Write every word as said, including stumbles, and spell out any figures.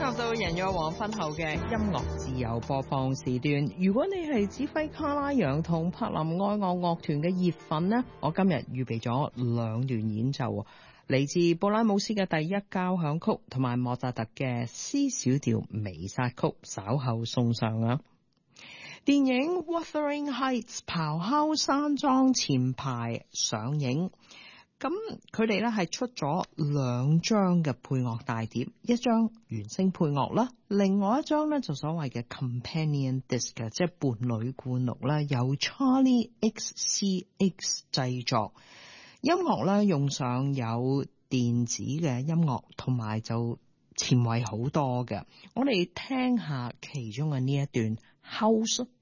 入到人約黃昏後嘅音樂自由播放時段。如果你係指揮卡拉揚同柏林愛樂樂團嘅熱粉呢，我今日預備咗兩段演奏，嚟自布拉姆斯嘅第一交響曲同埋莫扎特嘅 C 小調彌撒曲，稍後送上啊。電影《Wuthering Heights》咆哮山莊前排上映，咁佢哋咧係出咗兩張嘅配樂大碟，一張原聲配樂啦，另外一張咧就所謂嘅 Companion Disc 嘅，即係伴侶灌錄啦，由 Charlie X C X 製作，音樂咧用上有電子嘅音樂，同埋就前衛好多嘅，我哋聽下其中嘅呢一段 House